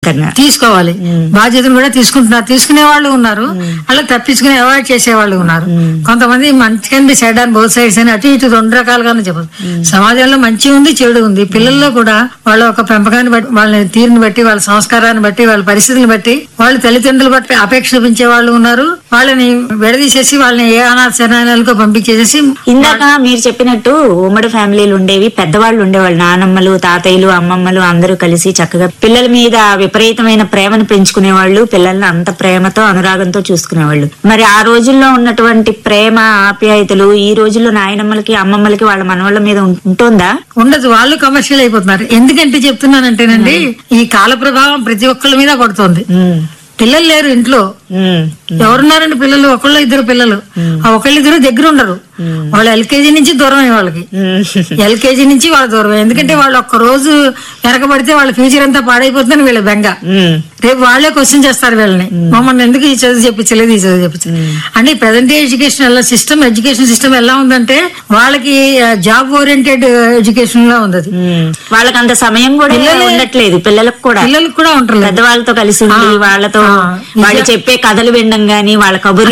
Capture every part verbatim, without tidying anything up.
ఖచ్చితంగా తీసుకోవాలి. బాధ్యతను కూడా తీసుకుంటున్నారు, తీసుకునే వాళ్ళు ఉన్నారు, అలా తప్పించుకుని అవాయిడ్ చేసే వాళ్ళు ఉన్నారు. కొంతమంది మంచి can be said on both sides అని అటు ఇటు రెండు రకాలుగానే చెప్పదు. సమాజంలో మంచి ఉంది, చెడు ఉంది. పిల్లల్లో కూడా వాళ్ళ ఒక పెంపకాన్ని బట్టి, వాళ్ళ తీరుని బట్టి, వాళ్ళ సంస్కారాన్ని బట్టి, వాళ్ళ పరిస్థితులను బట్టి, వాళ్ళ తల్లిదండ్రులు బట్టి అపేక్ష చూపించే వాళ్ళు ఉన్నారు. వాళ్ళని విడదీసేసి వాళ్ళని ఏ అనాథ శరణాలయాలకు పంపించేసి. ఇందాక మీరు చెప్పినట్టు ఉమ్మడి ఫ్యామిలీలు ఉండేవి, పెద్దవాళ్ళు ఉండేవాళ్ళు, నానమ్మలు, తాతయ్యలు, అమ్మమ్మలు అందరూ కలిసి చక్కగా పిల్లల మీద విపరీతమైన ప్రేమను పెంచుకునేవాళ్ళు, పిల్లల్ని అంత ప్రేమతో అనురాగంతో చూసుకునేవాళ్ళు. మరి ఆ రోజుల్లో ఉన్నటువంటి ప్రేమ ఆప్యాయతలు ఈ రోజుల్లో నాయనమ్మలకి అమ్మమ్మలకి వాళ్ళ మనవాళ్ళ మీద ఉంటుందా? ఉండదు. వాళ్ళు కమర్షియల్ అయిపోతున్నారు. ఎందుకంటే చెప్తున్నానంటేనండి, ఈ కాల ప్రభావం ప్రతి ఒక్కళ్ళ మీద పడుతుంది. పిల్లలు లేరు ఇంట్లో, ఎవరున్నారండి పిల్లలు? ఒకళ్ళు ఇద్దరు పిల్లలు. ఆ ఒకళ్ళిద్దరు దగ్గర ఉండరు. వాళ్ళు ఎల్కేజీ నుంచి దూరమే, వాళ్ళకి ఎల్కేజీ నుంచి వాళ్ళ దూరమే. ఎందుకంటే వాళ్ళు ఒక్క రోజు వెనకబడితే వాళ్ళ ఫ్యూచర్ అంతా పాడైపోతుందని వీళ్ళ బెంగ. రేపు వాళ్లే క్వశ్చన్ చేస్తారు వీళ్ళని, మమ్మల్ని ఎందుకు ఈ చదువు చెప్పించలేదు, ఈ చదువు చెప్పించలేదు అంటే. ప్రజెంట్ ఎడ్యుకేషన్ ఎలా సిస్టమ్, ఎడ్యుకేషన్ సిస్టమ్ ఎలా ఉందంటే వాళ్ళకి జాబ్ ఓరియంటెడ్ ఎడ్యుకేషన్ లా ఉంది. వాళ్ళకి అంత సమయం కూడా ఉండట్లేదు. పిల్లలకు కూడా పిల్లలకు కూడా ఉంటారు, పెద్దవాళ్ళతో కలిసి ఉండి వాళ్ళతో వాళ్ళు చెప్పే కథలు వినడం గానీ, వాళ్ళ కబుర్లు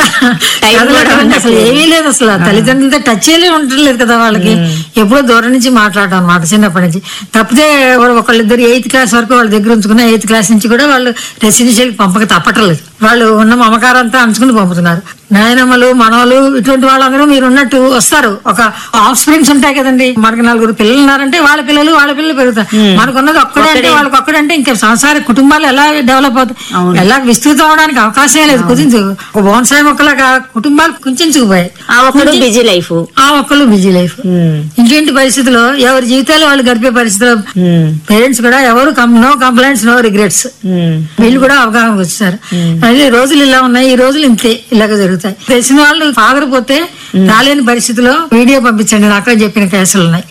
అసలు ఏమీ లేదు. అసలు తల్లిదండ్రులతో టచ్ చేయలే ఉండలేదు కదా వాళ్ళకి. ఎప్పుడో దూరం నుంచి మాట్లాడటం అన్నమాట చిన్నప్పటి నుంచి. తప్పితే ఒకళ్ళిద్దరు ఎయిత్ క్లాస్ వరకు వాళ్ళ దగ్గర ఉంచుకున్న, ఎయిత్ క్లాస్ నుంచి కూడా వాళ్ళు రెసిడెన్షియల్ పంపక తప్పట్లేదు. వాళ్ళు ఉన్న మమకారం అంతా అంచుకుని పంపుతున్నారు. నాయనమ్మలు, మనవలు, ఇటువంటి వాళ్ళందరూ మీరు ఉన్నట్టు వస్తారు. ఒక ఆఫ్ స్ప్రింగ్స్ ఉంటాయి కదండి. మనకి నలుగురు పిల్లలు ఉన్నారంటే వాళ్ళ పిల్లలు వాళ్ళ పిల్లలు పెరుగుతారు. మనకున్నది ఒక్కడే అంటే వాళ్ళకి ఒక్కడంటే ఇంకా సంసార కుటుంబాలు ఎలా డెవలప్ అవుతాయి, ఎలా విస్తృతం అవడానికి అవకాశం లేదు. కుదించు ఒక బోన్సాయి మొక్కలాగా కుటుంబాలు కుంచుకుపోయాయి. ఆ ఒక్కడు బిజీ లైఫ్, ఆ ఒక్కళ్ళు బిజీ లైఫ్. ఇంకేంటి పరిస్థితుల్లో ఎవరి జీవితాలు వాళ్ళు గడిపే పరిస్థితుల్లో పేరెంట్స్ కూడా ఎవరు నో కంప్లైంట్స్, నో రిగ్రెట్స్, వీళ్ళు కూడా అవగాహన వచ్చారు. అదే రోజులు ఇలా ఉన్నాయి, ఈ రోజులు ఇంతే ఇలాగ జరుగుతాయి. తెలిసిన వాళ్ళు ఫాదర్ పోతే రాలేని పరిస్థితిలో వీడియో పంపించండి అక్కడ చెప్పిన కేసులు ఉన్నాయి.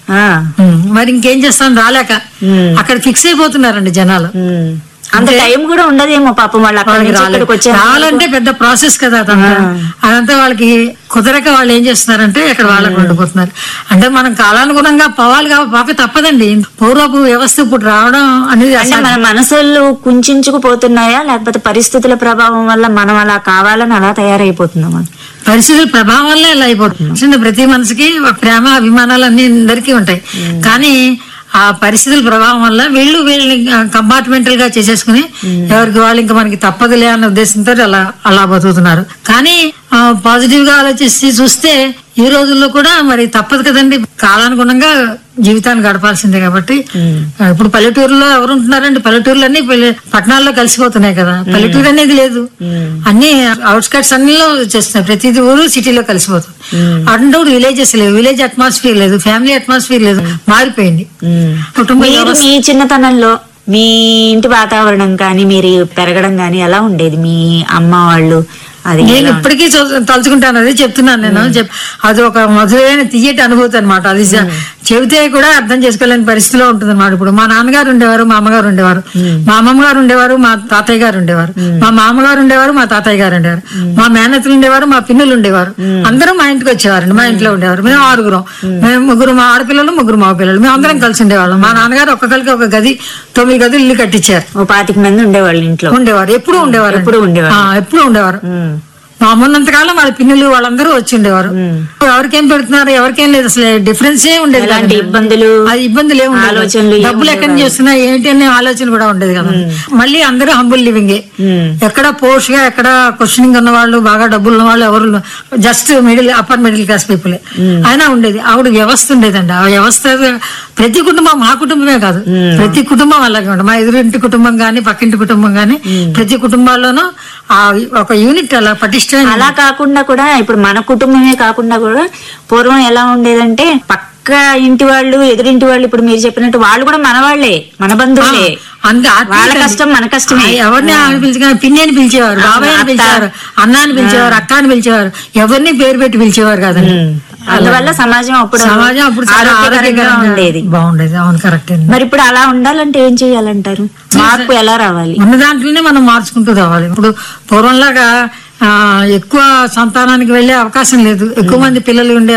మరి ఇంకేం చేస్తాను, రాలేక అక్కడ ఫిక్స్ అయిపోతున్నారండి జనాలు. అంత టైం కూడా ఉండదేమో పాపం వాళ్ళు అక్కడికి రావాలంటే పెద్ద ప్రాసెస్ కదా అదంతా. అదంతా వాళ్ళకి కుదరక వాళ్ళు ఏం చేస్తున్నారంటే అక్కడ వాళ్ళకి ఉండిపోతున్నారు. అంటే మనం కాలానుగుణంగా పోవాలి కాబట్టి పాప తప్పదండి. పూర్వపు వ్యవస్థ ఇప్పుడు రావడం అనేది మన మనసులు కుంచుకుపోతున్నాయా, లేకపోతే పరిస్థితుల ప్రభావం వల్ల మనం అలా కావాలని అలా తయారైపోతున్నామా? పరిస్థితుల ప్రభావం వల్ల ఇలా అయిపోతుంది. ప్రతి మనసుకి ప్రేమ అభిమానాలు అన్ని అందరికీ ఉంటాయి, కానీ ఆ పరిస్థితుల ప్రభావం వల్ల వీళ్ళు వీళ్ళని కంపార్ట్మెంటల్ గా చేసేసుకుని ఎవరికి వాళ్ళు ఇంకా మనకి తప్పదులే అన్న ఉద్దేశంతో అలా అలా బతుకుతున్నారు. కానీ పాజిటివ్ గా ఆలోచిస్తే చూస్తే ఈ రోజుల్లో కూడా మరి తప్పదు కదండి, కాలానుగుణంగా జీవితాన్ని గడపాల్సిందే. కాబట్టి ఇప్పుడు పల్లెటూరులో ఎవరు ఉంటున్నారండి? పల్లెటూరులు అన్ని పట్టణాల్లో కలిసిపోతున్నాయి కదా. పల్లెటూరు అనేది లేదు, అన్ని అవుట్స్కట్స్ అన్నిలో చేస్తున్నాయి. ప్రతి ఊరు సిటీలో కలిసిపోతుంది. అంటే విలేజెస్ లేవు, విలేజ్ అట్మాస్ఫియర్ లేదు, ఫ్యామిలీ అట్మాస్ఫియర్ లేదు, మారిపోయింది. కుటుంబం మీ చిన్నతనంలో మీ ఇంటి వాతావరణం కానీ, మీరు పెరగడం కానీ ఎలా ఉండేది? మీ అమ్మ వాళ్ళు అది నేను ఇప్పటికీ తలుచుకుంటాను, అదే చెప్తున్నాను నేను. అది ఒక మధురైన తీయటి అనుభూతి అనమాట. అది చెబితే కూడా అర్థం చేసుకోలేని పరిస్థితిలో ఉంటుంది అనమాట. ఇప్పుడు మా నాన్నగారు ఉండేవారు, మా అమ్మగారు ఉండేవారు, మా అమ్మమ్మ గారు ఉండేవారు, మా తాతయ్య గారు ఉండేవారు, మా మామగారు ఉండేవారు, మా తాతయ్య గారు ఉండేవారు, మా మేనత్తలు ఉండేవారు, మా పిన్నులు ఉండేవారు. అందరూ మా ఇంటికి వచ్చేవారండి. మా ఇంట్లో ఉండేవారు. మేము ఆరుగురం, మేము ముగ్గురు మా ఆడపిల్లలు, ముగ్గురు మా పిల్లలు, మేము అందరం కలిసి ఉండేవాళ్ళం. మా నాన్నగారు ఒక్కొక్కరికి ఒక గది, తొమ్మిది గదులు ఇల్లు కట్టించారు. ఓ పాతిక మంది ఉండేవాళ్ళు ఇంట్లో. ఉండేవారు, ఎప్పుడు ఉండేవారు, ఎప్పుడు ఉండేవారు, ఎప్పుడు ఉండేవారు. మా అమ్మన్నంతకాలం వాళ్ళ పిన్నులు వాళ్ళందరూ వచ్చి ఉండేవారు. ఎవరికేం పెడుతున్నారు, ఎవరికేం లేదు, అసలు డిఫరెన్స్ ఏ ఉండేది. ఇబ్బందులు అది ఇబ్బందులు ఏమి ఉండదు. డబ్బులు ఎక్కడి నుంచి వస్తున్నా ఏంటి అనే ఆలోచన కూడా ఉండేది కదా. మళ్ళీ అందరూ హంబుల్ లివింగే. ఎక్కడ పోష్ గా, ఎక్కడ క్వశ్చనింగ్ ఉన్న వాళ్ళు, బాగా డబ్బులు ఉన్న వాళ్ళు ఎవరు, just middle upper middle class people అయినా ఉండేది. ఆవిడ వ్యవస్థ ఉండేదండి. ఆ వ్యవస్థ ప్రతి కుటుంబం, మా కుటుంబమే కాదు, ప్రతి కుటుంబం అలాగే ఉండదు. మా ఎదురింటి కుటుంబం గానీ, పక్కింటి కుటుంబం గానీ, ప్రతి కుటుంబాల్లోనూ ఆ ఒక యూనిట్ అలా పటిష్ట. అలా కాకుండా కూడా ఇప్పుడు మన కుటుంబమే కాకుండా కూడా పూర్వం ఎలా ఉండేదంటే పక్క ఇంటి వాళ్ళు, ఎదురింటి వాళ్ళు, ఇప్పుడు మీరు చెప్పినట్టు వాళ్ళు కూడా మన వాళ్ళే, మన బంధువులే. వాళ్ళ కష్టం మన కష్టమే. ఎవరిని పిలిచిన పిన్ని అని పిలిచేవారు, బాబాయ్ అని పిలిచేవారు, అన్న అని పిలిచేవారు, అక్క అని పిలిచేవారు, ఎవరిని పేరు పెట్టి పిలిచేవారు కాదండి. అందువల్ల సమాజం అప్పుడు సమాజం అప్పుడు ఆరోగ్యకరంగా ఉండేది, బాగుండేది. అవును, కరెక్ట్. మరి ఇప్పుడు అలా ఉండాలంటే ఏం చెయ్యాలంటారు? మార్పు ఎలా రావాలి? ఉన్న దాంట్లోనే మనం మార్చుకుంటూ రావాలి. ఇప్పుడు పూర్వంలాగా ఆ ఎక్కువ సంతానానికి వెళ్లే అవకాశం లేదు, ఎక్కువ మంది పిల్లలు ఉండే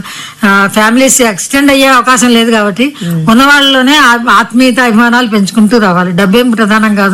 ఫ్యామిలీస్ ఎక్స్టెండ్ అయ్యే అవకాశం లేదు. కాబట్టి ఉన్న వాళ్ళలోనే ఆత్మీయత, అభిమానాలు పెంచుకుంటూ రావాలి. డబ్బేం ప్రధానం కాదు.